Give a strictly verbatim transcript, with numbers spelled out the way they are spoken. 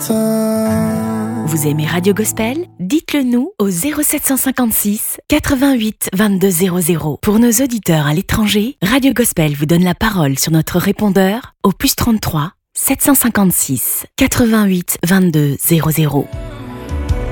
matin. Vous aimez Radio Gospel? Dites-le nous au zéro sept cent cinquante-six quatre-vingt-huit vingt-deux zéro zéro. Pour nos auditeurs à l'étranger, Radio Gospel vous donne la parole sur notre répondeur au plus trente-trois sept cent cinquante-six quatre-vingt-huit vingt-deux zéro zéro.